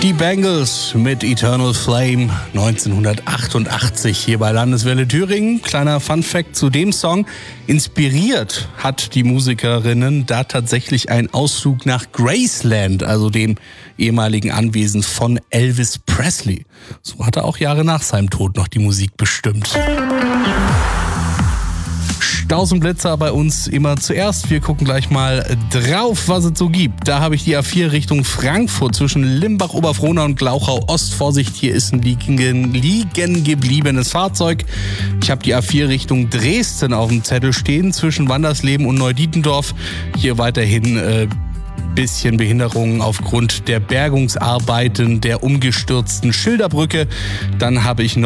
Die Bangles mit Eternal Flame 1988 hier bei Landeswelle Thüringen. Kleiner Funfact zu dem Song. Inspiriert hat die Musikerinnen da tatsächlich ein Ausflug nach Graceland, also dem ehemaligen Anwesen von Elvis Presley. So hat er auch Jahre nach seinem Tod noch die Musik bestimmt. Staus und Blitzer bei uns immer zuerst. Wir gucken gleich mal drauf, was es so gibt. Da habe ich die A4 Richtung Frankfurt zwischen Limbach, Oberfrohna und Glauchau Ost. Vorsicht, hier ist ein liegen gebliebenes Fahrzeug. Ich habe die A4 Richtung Dresden auf dem Zettel stehen zwischen Wandersleben und Neudietendorf. Hier weiterhin bisschen Behinderungen aufgrund der Bergungsarbeiten der umgestürzten Schilderbrücke. Dann habe ich noch